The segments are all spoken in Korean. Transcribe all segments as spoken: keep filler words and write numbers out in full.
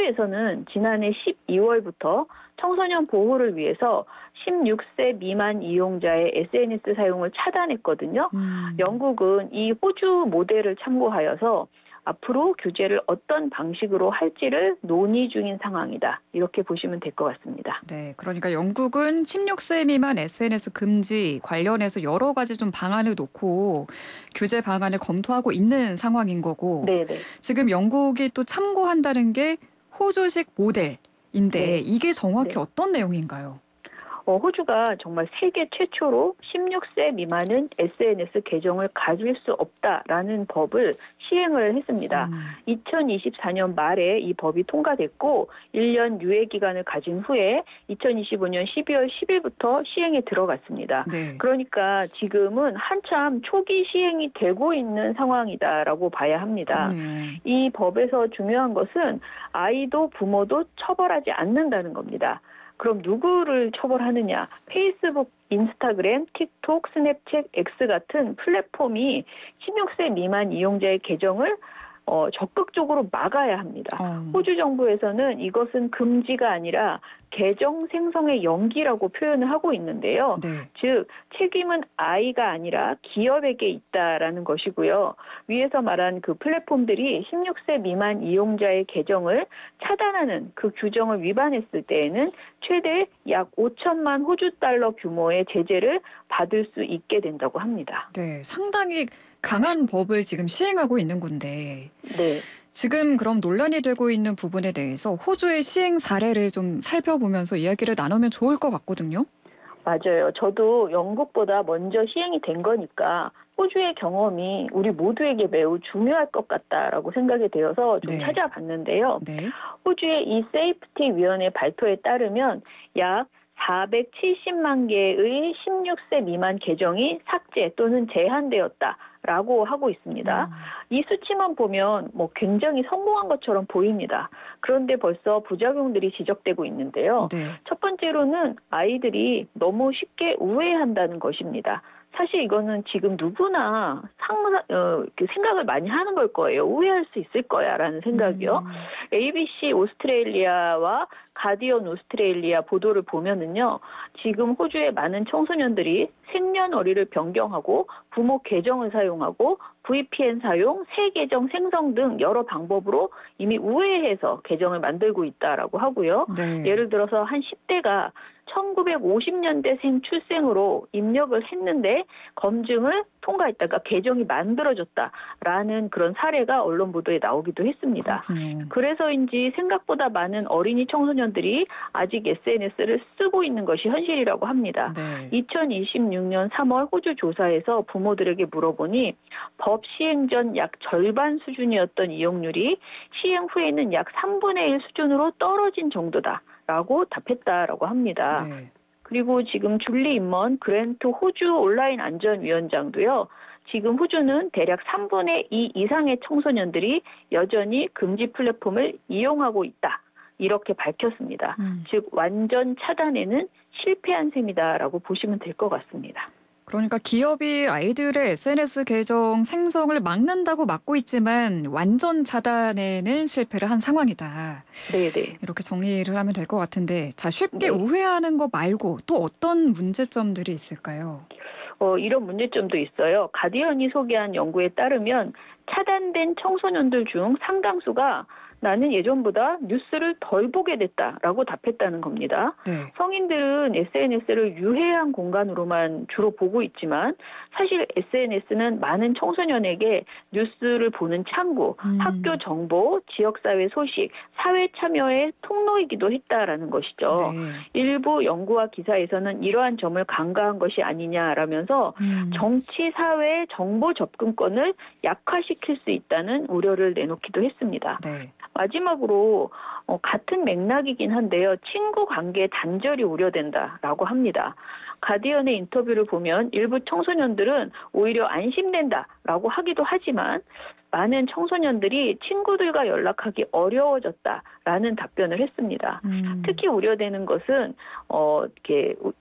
호주에서는 지난해 십이월부터 청소년 보호를 위해서 십육 세 미만 이용자의 에스엔에스 사용을 차단했거든요. 음. 영국은 이 호주 모델을 참고하여서 앞으로 규제를 어떤 방식으로 할지를 논의 중인 상황이다. 이렇게 보시면 될 것 같습니다. 네, 그러니까 영국은 십육 세 미만 에스엔에스 금지 관련해서 여러 가지 좀 방안을 놓고 규제 방안을 검토하고 있는 상황인 거고 네네. 지금 영국이 또 참고한다는 게 호주식 모델인데 네. 이게 정확히 네. 어떤 내용인가요? 어, 호주가 정말 세계 최초로 십육 세 미만은 에스엔에스 계정을 가질 수 없다라는 법을 시행을 했습니다. 음. 이천이십사 년 말에 이 법이 통과됐고 일 년 유예 기간을 가진 후에 이천이십오 년 십이월 십일부터 시행에 들어갔습니다. 네. 그러니까 지금은 한참 초기 시행이 되고 있는 상황이다라고 봐야 합니다. 그러네요. 이 법에서 중요한 것은 아이도 부모도 처벌하지 않는다는 겁니다. 그럼 누구를 처벌하느냐? 페이스북, 인스타그램, 틱톡, 스냅챗, X 같은 플랫폼이 십육 세 미만 이용자의 계정을 어, 적극적으로 막아야 합니다. 어. 호주 정부에서는 이것은 금지가 아니라 계정 생성의 연기라고 표현을 하고 있는데요. 네. 즉 책임은 아이가 아니라 기업에게 있다라는 것이고요. 위에서 말한 그 플랫폼들이 십육 세 미만 이용자의 계정을 차단하는 그 규정을 위반했을 때에는 최대 약 오천만 호주 달러 규모의 제재를 받을 수 있게 된다고 합니다. 네, 상당히 강한 법을 지금 시행하고 있는 건데 네. 지금 그럼 논란이 되고 있는 부분에 대해서 호주의 시행 사례를 좀 살펴보면서 이야기를 나누면 좋을 것 같거든요. 맞아요. 저도 영국보다 먼저 시행이 된 거니까 호주의 경험이 우리 모두에게 매우 중요할 것 같다라고 생각이 되어서 좀 네. 찾아봤는데요. 네. 호주의 이 세이프티 위원회 발표에 따르면 약 사백칠십만 개의 십육 세 미만 계정이 삭제 또는 제한되었다라고 하고 있습니다. 음. 이 수치만 보면 뭐 굉장히 성공한 것처럼 보입니다. 그런데 벌써 부작용들이 지적되고 있는데요. 네. 첫 번째로는 아이들이 너무 쉽게 우회한다는 것입니다. 사실 이거는 지금 누구나 상상, 어, 생각을 많이 하는 걸 거예요. 우회할 수 있을 거야라는 생각이요. 음. 에이비씨 오스트레일리아와 가디언 오스트레일리아 보도를 보면은요, 지금 호주의 많은 청소년들이 생년월일을 변경하고 부모 계정을 사용하고 브이피엔 사용, 새 계정 생성 등 여러 방법으로 이미 우회해서 계정을 만들고 있다라고 하고요. 네. 예를 들어서 한 십 대가 천구백오십 년대생 출생으로 입력을 했는데 검증을 통과했다가 계정이 만들어졌다라는 그런 사례가 언론 보도에 나오기도 했습니다. 그렇군요. 그래서인지 생각보다 많은 어린이 청소년들이 아직 에스엔에스를 쓰고 있는 것이 현실이라고 합니다. 네. 이천이십육 년 삼월 호주 조사에서 부모들에게 물어보니 법 시행 전 약 절반 수준이었던 이용률이 시행 후에는 약 삼분의 일 수준으로 떨어진 정도다라고 답했다라고 합니다. 네. 그리고 지금 줄리 인먼 그랜트 호주 온라인 안전위원장도요. 지금 호주는 대략 삼분의 이 이상의 청소년들이 여전히 금지 플랫폼을 이용하고 있다. 이렇게 밝혔습니다. 음. 즉 완전 차단에는 실패한 셈이다라고 보시면 될 것 같습니다. 그러니까 기업이 아이들의 에스엔에스 계정 생성을 막는다고 막고 있지만 완전 차단에는 실패를 한 상황이다. 네네. 이렇게 정리를 하면 될 것 같은데 자 쉽게 네. 우회하는 거 말고 또 어떤 문제점들이 있을까요? 어, 이런 문제점도 있어요. 가디언이 소개한 연구에 따르면 차단된 청소년들 중 상당수가 나는 예전보다 뉴스를 덜 보게 됐다라고 답했다는 겁니다. 네. 성인들은 에스엔에스를 유해한 공간으로만 주로 보고 있지만 사실 에스엔에스는 많은 청소년에게 뉴스를 보는 창구, 음. 학교 정보, 지역사회 소식, 사회 참여의 통로이기도 했다라는 것이죠. 네. 일부 연구와 기사에서는 이러한 점을 간과한 것이 아니냐라면서 음. 정치, 사회, 정보 접근권을 약화시킬 수 있다는 우려를 내놓기도 했습니다. 네. 마지막으로 어, 같은 맥락이긴 한데요. 친구 관계 단절이 우려된다라고 합니다. 가디언의 인터뷰를 보면 일부 청소년들은 오히려 안심된다라고 하기도 하지만 많은 청소년들이 친구들과 연락하기 어려워졌다라는 답변을 했습니다. 음. 특히 우려되는 것은 어, 이렇게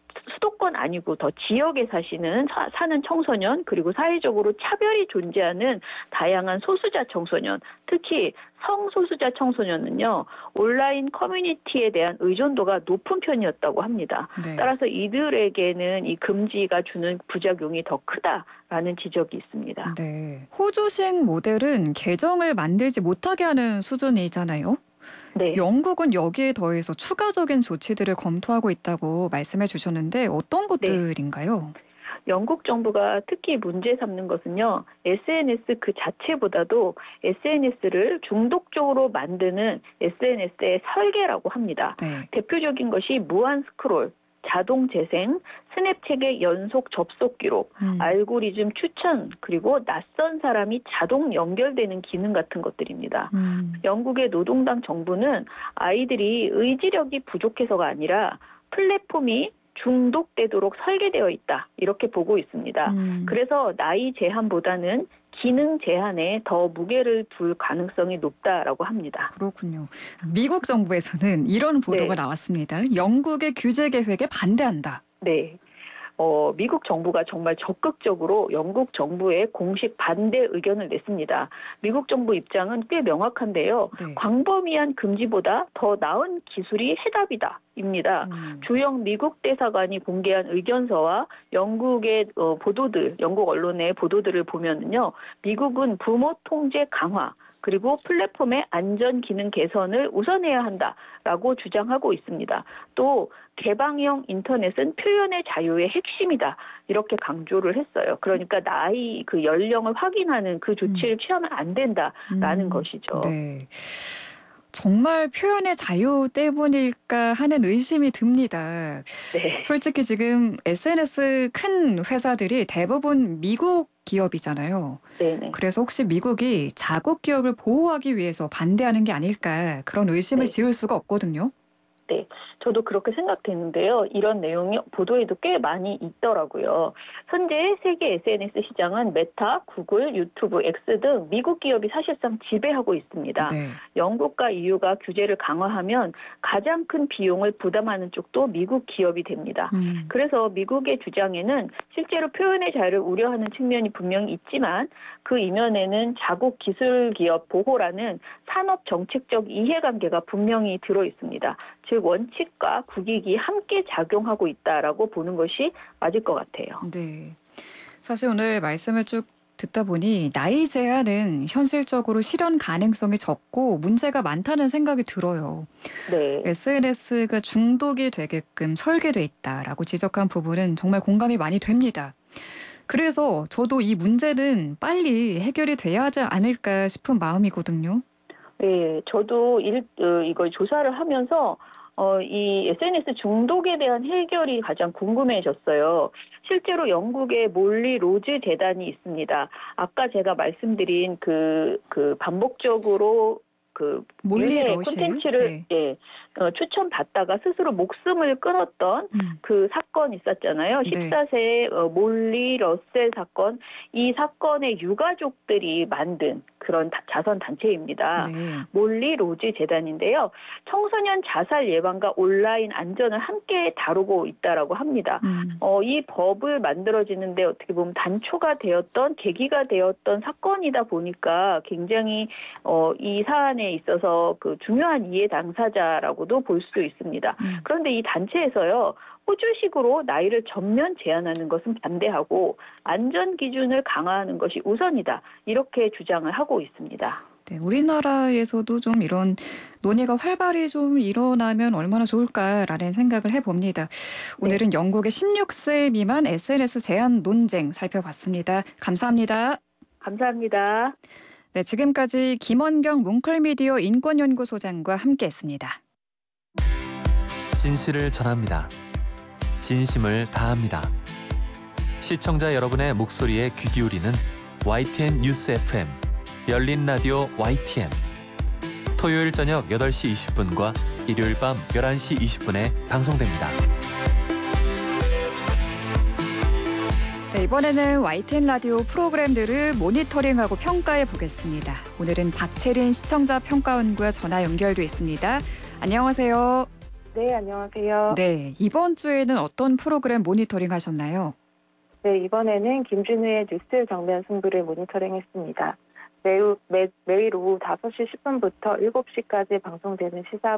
수도권 아니고 더 지역에 사시는 사, 사는 청소년 그리고 사회적으로 차별이 존재하는 다양한 소수자 청소년, 특히 성소수자 청소년은요. 온라인 커뮤니티에 대한 의존도가 높은 편이었다고 합니다. 네. 따라서 이들에게는 이 금지가 주는 부작용이 더 크다라는 지적이 있습니다. 네. 호주식 모델은 계정을 만들지 못하게 하는 수준이잖아요. 네. 영국은 여기에 더해서 추가적인 조치들을 검토하고 있다고 말씀해 주셨는데 어떤 것들인가요? 영국 정부가 특히 문제 삼는 것은요. 에스엔에스 그 자체보다도 에스엔에스를 중독적으로 만드는 에스엔에스의 설계라고 합니다. 네. 대표적인 것이 무한 스크롤, 자동 재생, 스냅책의 연속 접속 기록, 음. 알고리즘 추천, 그리고 낯선 사람이 자동 연결되는 기능 같은 것들입니다. 음. 영국의 노동당 정부는 아이들이 의지력이 부족해서가 아니라 플랫폼이 중독되도록 설계되어 있다. 이렇게 보고 있습니다. 음. 그래서 나이 제한보다는 기능 제한에 더 무게를 둘 가능성이 높다라고 합니다. 그렇군요. 미국 정부에서는 이런 보도가 네. 나왔습니다. 영국의 규제 계획에 반대한다. 네. 어, 미국 정부가 정말 적극적으로 영국 정부에 공식 반대 의견을 냈습니다. 미국 정부 입장은 꽤 명확한데요. 네. 광범위한 금지보다 더 나은 기술이 해답이다. 입니다. 음. 주영 미국 대사관이 공개한 의견서와 영국의 어, 보도들, 영국 언론의 보도들을 보면은요, 미국은 부모 통제 강화 그리고 플랫폼의 안전 기능 개선을 우선해야 한다라고 주장하고 있습니다. 또 개방형 인터넷은 표현의 자유의 핵심이다 이렇게 강조를 했어요. 그러니까 나이 그 연령을 확인하는 그 조치를 음. 취하면 안 된다라는 음. 것이죠. 네. 정말 표현의 자유 때문일까 하는 의심이 듭니다. 네. 솔직히 지금 에스엔에스 큰 회사들이 대부분 미국 기업이잖아요. 네네. 그래서 혹시 미국이 자국 기업을 보호하기 위해서 반대하는 게 아닐까 그런 의심을 네. 지울 수가 없거든요. 네, 저도 그렇게 생각되는데요. 이런 내용이 보도에도 꽤 많이 있더라고요. 현재 세계 에스엔에스 시장은 메타, 구글, 유튜브, X 등 미국 기업이 사실상 지배하고 있습니다. 네. 영국과 이유가 규제를 강화하면 가장 큰 비용을 부담하는 쪽도 미국 기업이 됩니다. 음. 그래서 미국의 주장에는 실제로 표현의 자유를 우려하는 측면이 분명히 있지만 그 이면에는 자국 기술 기업 보호라는 산업 정책적 이해관계가 분명히 들어 있습니다. 즉 원칙과 국익이 함께 작용하고 있다라고 보는 것이 맞을 것 같아요. 네. 사실 오늘 말씀을 쭉 듣다 보니 나이 제한은 현실적으로 실현 가능성이 적고 문제가 많다는 생각이 들어요. 네. 에스엔에스가 중독이 되게끔 설계돼 있다라고 지적한 부분은 정말 공감이 많이 됩니다. 그래서 저도 이 문제는 빨리 해결이 돼야 하지 않을까 싶은 마음이거든요. 네, 저도 일, 어, 이걸 조사를 하면서 어, 이 에스엔에스 중독에 대한 해결이 가장 궁금해졌어요. 실제로 영국의 몰리 로즈 재단이 있습니다. 아까 제가 말씀드린 그, 그 반복적으로 그 몰리 유해 러셀? 콘텐츠를 네. 예, 어, 추천받다가 스스로 목숨을 끊었던 음. 그 사건 있었잖아요. 네. 십사 세 어, 몰리 러셀 사건. 이 사건의 유가족들이 만든 그런 다, 자선 단체입니다. 네. 몰리 로즈 재단인데요. 청소년 자살 예방과 온라인 안전을 함께 다루고 있다라고 합니다. 음. 어, 이 법을 만들어지는데 어떻게 보면 단초가 되었던 계기가 되었던 사건이다 보니까 굉장히 어, 이 사안에 있어서 그 중요한 이해 당사자라고도 볼 수 있습니다. 음. 그런데 이 단체에서요. 호주식으로 나이를 전면 제한하는 것은 반대하고 안전 기준을 강화하는 것이 우선이다. 이렇게 주장을 하고 있습니다. 네, 우리나라에서도 좀 이런 논의가 활발히 좀 일어나면 얼마나 좋을까라는 생각을 해봅니다. 오늘은 영국의 십육 세 미만 에스엔에스 제한 논쟁 살펴봤습니다. 감사합니다. 감사합니다. 네, 지금까지 김원경 뭉클미디어 인권연구소장과 함께했습니다. 진실을 전합니다. 진심을 다합니다. 시청자 여러분의 목소리에 귀 기울이는 와이티엔 뉴스 에프엠 열린 라디오 와이티엔 토요일 저녁 여덟 시 이십 분과 일요일 밤 열한 시 이십 분에 방송됩니다. 네, 이번에는 와이티엔 라디오 프로그램들을 모니터링하고 평가해 보겠습니다. 오늘은 박채린 시청자 평가원과 전화 연결돼 있습니다. 안녕하세요. 네, 안녕하세요. 네, 이번 주에는 어떤 프로그램 모니터링 하셨나요? 네, 이번에는 김준우의 뉴스 정면 승부를 모니터링했습니다. 매우, 매, 매일 오후 다섯 시 십 분부터 일곱 시까지 방송되는 시사